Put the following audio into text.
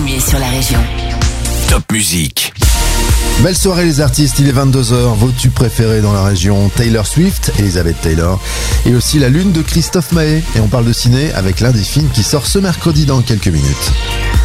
premier sur la région. Top Musique. Belle soirée les artistes, il est 22h, vos tubes préférés dans la région, Taylor Swift, Elizabeth Taylor, et aussi La Lune de Christophe Maé. Et on parle de ciné avec l'un des films qui sort ce mercredi dans quelques minutes.